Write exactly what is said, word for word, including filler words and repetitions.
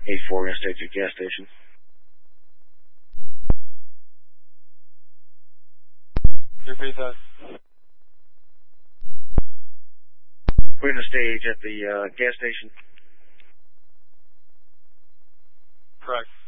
eight four, we're going to stay at the gas station. Repeat that. We're going to stage at the uh, gas station. Correct.